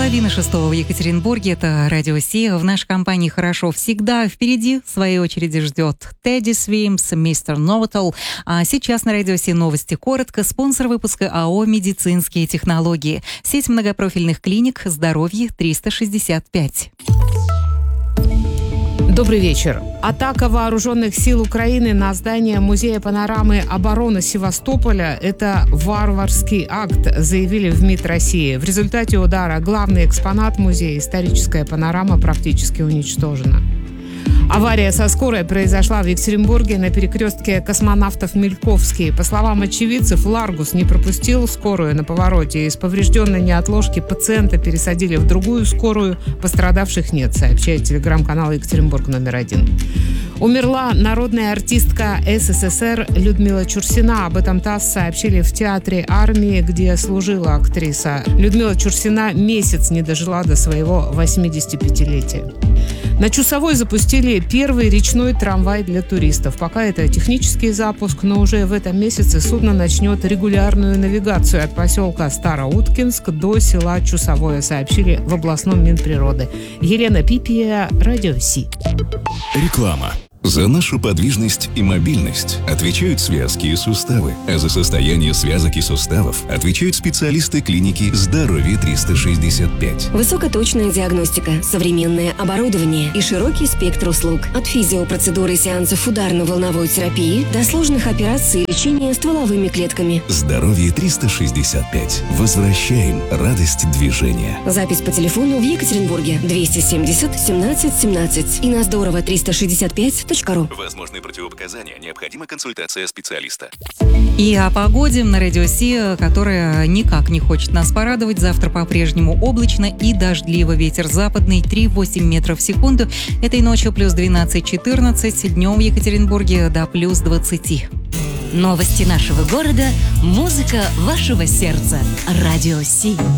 Половина шестого в Екатеринбурге. Это Радио Си. В нашей компании хорошо всегда. Впереди, в своей очереди, ждет Teddy Swims, Mr. Know-it-all. А сейчас на Радио Си новости коротко. Спонсор выпуска АО «Медицинские технологии». Сеть многопрофильных клиник «Здоровье 365». Добрый вечер. Атака вооруженных сил Украины на здание Музея панорамы обороны Севастополя – это варварский акт, заявили в МИД России. В результате удара главный экспонат музея, историческая панорама, практически уничтожена. Авария со скорой произошла в Екатеринбурге на перекрестке Космонавтов Мельковский. По словам очевидцев, Ларгус не пропустил скорую на повороте. Из поврежденной неотложки пациента пересадили в другую скорую. Пострадавших нет, сообщает телеграм-канал «Екатеринбург номер 1». Умерла народная артистка СССР Людмила Чурсина. Об этом ТАСС сообщили в Театре армии, где служила актриса. Людмила Чурсина месяц не дожила до своего 85-летия. На Чусовой запустили первый речной трамвай для туристов. Пока это технический запуск, но уже в этом месяце судно начнет регулярную навигацию от поселка Староуткинск до села Чусовое, сообщили в областном Минприроды. Елена Пипия, Радио Си. Реклама. За нашу подвижность и мобильность отвечают связки и суставы, а за состояние связок и суставов отвечают специалисты клиники «Здоровье 365». Высокоточная диагностика, современное оборудование и широкий спектр услуг. От физиопроцедуры и сеансов ударно-волновой терапии до сложных операций и лечения стволовыми клетками. «Здоровье 365». Возвращаем радость движения. Запись по телефону в Екатеринбурге 270 17 17 и на здорово 365. Возможные противопоказания. Необходима консультация специалиста. И о погоде на Радио Си, которая никак не хочет нас порадовать. Завтра по-прежнему облачно и дождливо. Ветер западный 3,8 метров в секунду. Этой ночью плюс 12-14. Днем в Екатеринбурге до плюс 20. Новости нашего города, музыка вашего сердца. Радио Си.